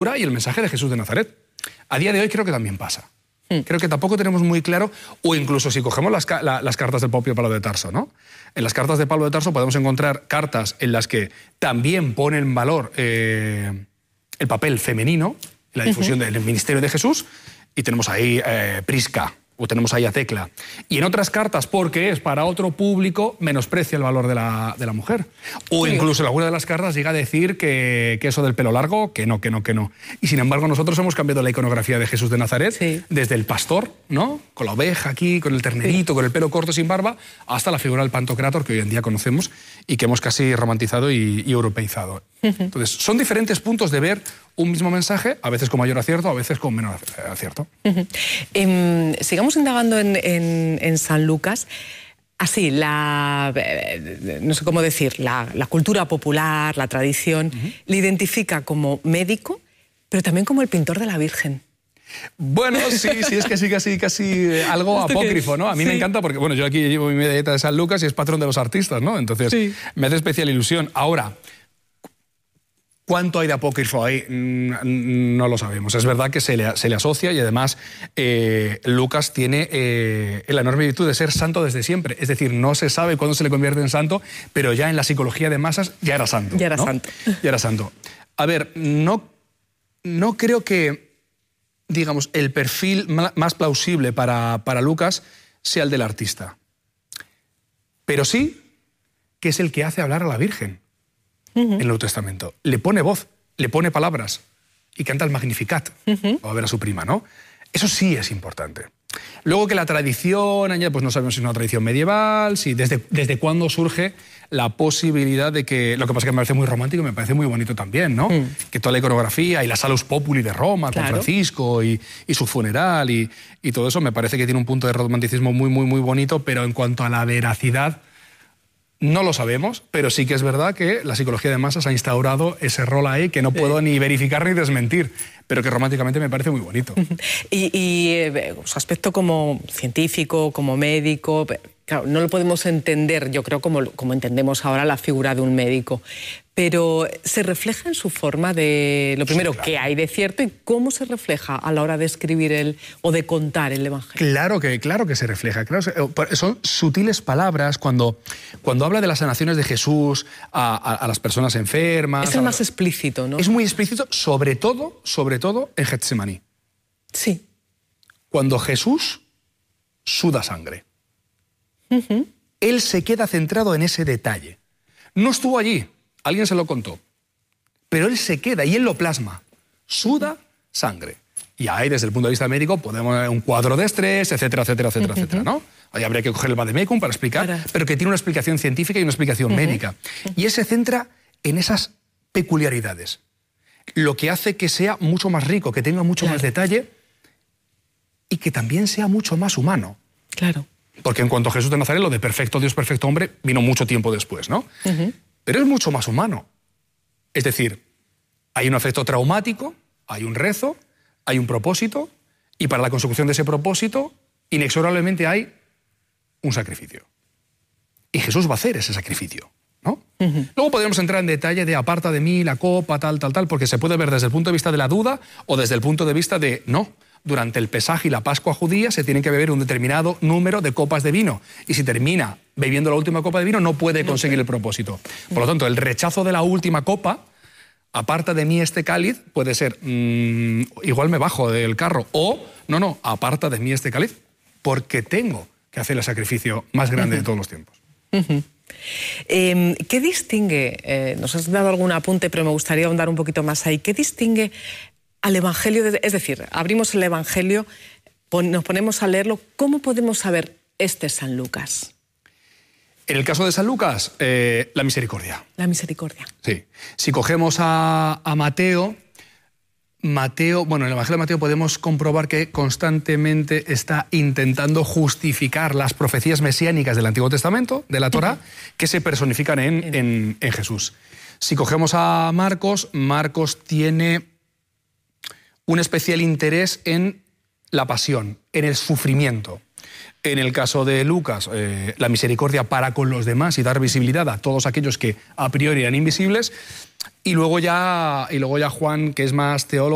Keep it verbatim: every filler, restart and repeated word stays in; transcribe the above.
figura y el mensaje de Jesús de Nazaret. A día de hoy creo que también pasa. Creo que tampoco tenemos muy claro, o incluso si cogemos las, la, las cartas del propio Pablo de Tarso, ¿no? En las cartas de Pablo de Tarso podemos encontrar cartas en las que también pone en valor eh, el papel femenino, la difusión uh-huh. del ministerio de Jesús, y tenemos ahí eh, Prisca, o tenemos ahí a Tecla. Y en otras cartas, porque es para otro público, menosprecia el valor de la, de la mujer. O sí. incluso en alguna de las cartas llega a decir que, que eso del pelo largo, que no, que no, que no. Y sin embargo nosotros hemos cambiado la iconografía de Jesús de Nazaret, sí. desde el pastor, ¿no? Con la oveja aquí, con el ternerito, sí. con el pelo corto sin barba, hasta la figura del Pantocrátor que hoy en día conocemos y que hemos casi romantizado y, y europeizado. Entonces, son diferentes puntos de ver un mismo mensaje, a veces con mayor acierto, a veces con menor acierto. Uh-huh. eh, sigamos indagando en, en, en San Lucas. Así, la, eh, no sé cómo decir, la, la cultura popular, la tradición, uh-huh. le identifica como médico, pero también como el pintor de la Virgen. Bueno, sí, sí, es casi, casi, casi algo apócrifo, ¿no? A mí sí. me encanta porque, bueno, yo aquí llevo mi medalleta de San Lucas y es patrón de los artistas, ¿no? Entonces, sí. me hace especial ilusión. Ahora, ¿cuánto hay de apócrifo ahí? No lo sabemos. Es verdad que se le, se le asocia y además eh, Lucas tiene eh, la enorme virtud de ser santo desde siempre. Es decir, no se sabe cuándo se le convierte en santo, pero ya en la psicología de masas ya era santo. Ya era ¿no? santo. Ya era santo. A ver, no, no creo que, digamos, el perfil más plausible para, para Lucas sea el del artista. Pero sí que es el que hace hablar a la Virgen. Uh-huh. En el Nuevo Testamento. Le pone voz, le pone palabras y canta el Magnificat. Uh-huh. Va a ver a su prima, ¿no? Eso sí es importante. Luego que la tradición, pues no sabemos si es una tradición medieval, si desde, desde cuándo surge la posibilidad de que... Lo que pasa es que me parece muy romántico y me parece muy bonito también, ¿no? Uh-huh. Que toda la iconografía y la Salus Populi de Roma, claro. con Francisco y, y su funeral y, y todo eso me parece que tiene un punto de romanticismo muy, muy, muy bonito, pero en cuanto a la veracidad... No lo sabemos, pero sí que es verdad que la psicología de masas ha instaurado ese rol ahí que no puedo sí. ni verificar ni desmentir, pero que románticamente me parece muy bonito. y y eh, su aspecto como científico, como médico, claro, no lo podemos entender, yo creo, como, como entendemos ahora la figura de un médico, pero se refleja en su forma de, lo primero, sí, claro. qué hay de cierto y cómo se refleja a la hora de escribir el, o de contar el Evangelio. Claro que, claro que se refleja. Claro, son sutiles palabras cuando, cuando habla de las sanaciones de Jesús a, a, a las personas enfermas. Es el más explícito, ¿no? Es muy explícito, sobre todo, sobre todo en Getsemaní. Sí. Cuando Jesús suda sangre. Uh-huh. Él se queda centrado en ese detalle. No estuvo allí. Alguien se lo contó. Pero él se queda y él lo plasma. Suda sangre. Y ahí, desde el punto de vista médico, podemos ver un cuadro de estrés, etcétera, etcétera, etcétera, uh-huh. etcétera, ¿no? Ahí habría que coger el vademecum para explicar, para... pero que tiene una explicación científica y una explicación uh-huh. médica. Uh-huh. Y él se centra en esas peculiaridades. Lo que hace que sea mucho más rico, que tenga mucho claro. más detalle y que también sea mucho más humano. Claro. Porque en cuanto a Jesús de Nazaret, lo de perfecto Dios, perfecto hombre, vino mucho tiempo después, ¿no? Uh-huh. Pero es mucho más humano. Es decir, hay un efecto traumático, hay un rezo, hay un propósito, y para la consecución de ese propósito, inexorablemente hay un sacrificio. Y Jesús va a hacer ese sacrificio, ¿no? Uh-huh. Luego podríamos entrar en detalle de aparta de mí la copa, tal, tal, tal, porque se puede ver desde el punto de vista de la duda o desde el punto de vista de no. Durante el Pesaje y la Pascua judía se tienen que beber un determinado número de copas de vino. Y si termina bebiendo la última copa de vino, no puede conseguir el propósito. Por lo tanto, el rechazo de la última copa, aparta de mí este cáliz, puede ser, mmm, igual me bajo del carro, o, no, no, aparta de mí este cáliz, porque tengo que hacer el sacrificio más grande uh-huh. de todos los tiempos. Uh-huh. eh, ¿Qué distingue, eh, nos has dado algún apunte, pero me gustaría ahondar un poquito más ahí, ¿qué distingue al Evangelio? De, es decir, abrimos el Evangelio, pon, nos ponemos a leerlo, ¿cómo podemos saber este es San Lucas? En el caso de San Lucas, eh, la misericordia. La misericordia. Sí. Si cogemos a, a Mateo, Mateo, bueno, en el Evangelio de Mateo podemos comprobar que constantemente está intentando justificar las profecías mesiánicas del Antiguo Testamento, de la Torá, uh-huh. que se personifican en, en, en Jesús. Si cogemos a Marcos, Marcos tiene un especial interés en la pasión, en el sufrimiento. En el caso de Lucas, eh, la misericordia para con los demás y dar visibilidad a todos aquellos que a priori eran invisibles. Y luego ya, y luego ya Juan, que es más teólogo,